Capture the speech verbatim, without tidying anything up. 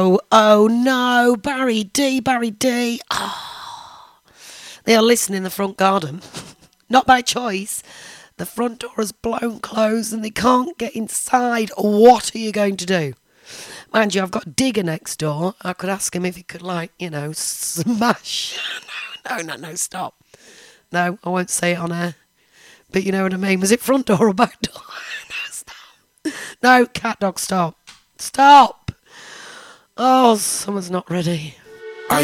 Oh, oh no, Barry D, Barry D. Oh, they are listening in the front garden. Not by choice. The front door has blown closed and they can't get inside. What are you going to do? Mind you, I've got Digger next door. I could ask him if he could, like, you know, smash. No, no, no, no, stop. No, I won't say it on air. But you know what I mean. Was it front door or back door? No, stop. No, cat dog, stop. Stop. Oh, someone's not ready.